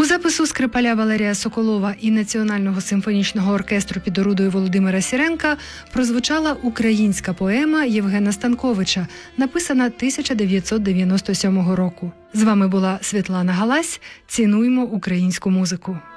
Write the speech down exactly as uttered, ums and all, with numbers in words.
У запису скрипаля Валерія Соколова і Національного симфонічного оркестру під орудою Володимира Сіренка прозвучала українська поема Євгена Станковича, написана тисяча дев'ятсот дев'яносто сьомого року. З вами була Світлана Галась. Цінуймо українську музику.